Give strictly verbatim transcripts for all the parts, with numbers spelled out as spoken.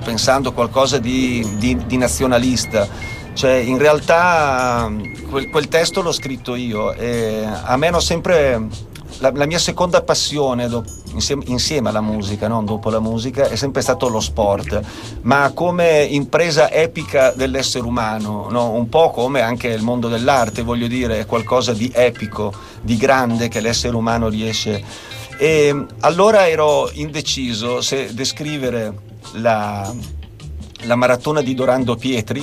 pensando qualcosa di, di, di nazionalista. Cioè, in realtà quel, quel testo l'ho scritto io e a me hanno sempre la, la mia seconda passione do, insieme, insieme alla musica, non dopo la musica, è sempre stato lo sport, ma come impresa epica dell'essere umano, no? Un po' come anche il mondo dell'arte, voglio dire, è qualcosa di epico, di grande che l'essere umano riesce. E allora ero indeciso se descrivere la, la maratona di Dorando Pietri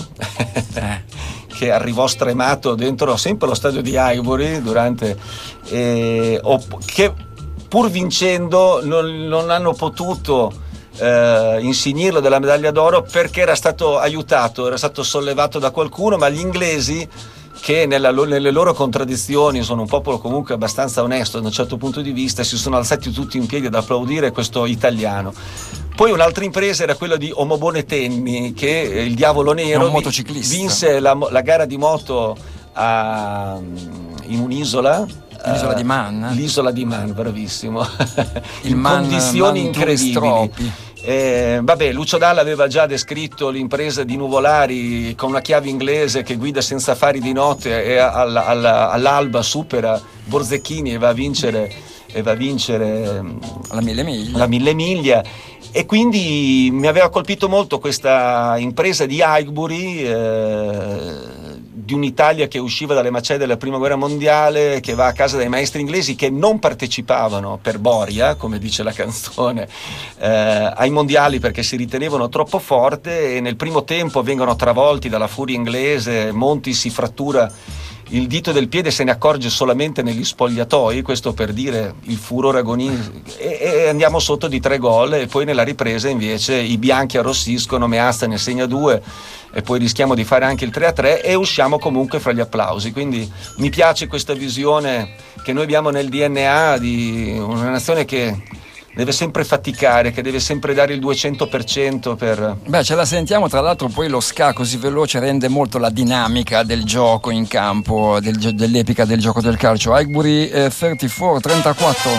che arrivò stremato dentro sempre lo stadio di Highbury durante eh, che pur vincendo non, non hanno potuto eh, insignirlo della medaglia d'oro perché era stato aiutato, era stato sollevato da qualcuno, ma gli inglesi, che nella, nelle loro contraddizioni sono un popolo comunque abbastanza onesto da un certo punto di vista, si sono alzati tutti in piedi ad applaudire questo italiano. Poi un'altra impresa era quella di Omobone Tenni, che il diavolo nero vinse la, la gara di moto a, in un'isola, l'isola uh, di Man l'isola di Man, bravissimo, il in Man, condizioni Man incredibili. Eh, vabbè, Lucio Dalla aveva già descritto l'impresa di Nuvolari con una chiave inglese che guida senza fari di notte e alla, alla, all'alba supera Borzecchini e va a vincere, e va a vincere la mille miglia. la mille miglia. E quindi mi aveva colpito molto questa impresa di Highbury, eh, di un'Italia che usciva dalle macerie della prima guerra mondiale, che va a casa dai maestri inglesi che non partecipavano per boria, come dice la canzone, eh, ai mondiali perché si ritenevano troppo forte, e nel primo tempo vengono travolti dalla furia inglese. Monti si frattura il dito del piede, se ne accorge solamente negli spogliatoi, questo per dire il furore agonista, e, e andiamo sotto di tre gol, e poi nella ripresa invece i bianchi arrossiscono, Meazza ne segna due e poi rischiamo di fare anche il tre a tre e usciamo comunque fra gli applausi. Quindi mi piace questa visione che noi abbiamo nel D N A di una nazione che deve sempre faticare, che deve sempre dare il duecento per cento per... Beh, ce la sentiamo, tra l'altro poi lo ska così veloce rende molto la dinamica del gioco in campo, del, dell'epica del gioco del calcio. Highbury eh, trentaquattro trentaquattro